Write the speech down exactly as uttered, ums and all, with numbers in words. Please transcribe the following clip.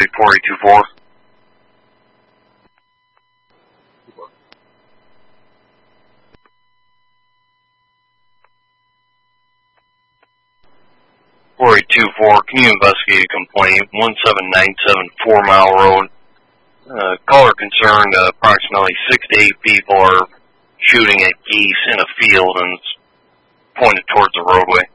Street, four eight two four. four eight two four, can you investigate a complaint, one seven nine seven Four Mile Road? Uh, caller concerned uh, approximately six to eight people are shooting at geese in a field and it's pointed towards the roadway.